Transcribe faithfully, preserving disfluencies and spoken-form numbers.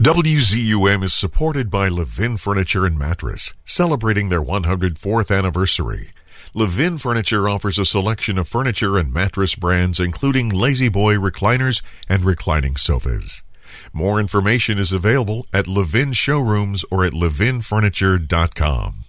W Z U M is supported by Levin Furniture and Mattress, celebrating their one hundred fourth anniversary. Levin Furniture offers a selection of furniture and mattress brands, including Lazy Boy recliners and reclining sofas. More information is available at Levin Showrooms or at levin furniture dot com.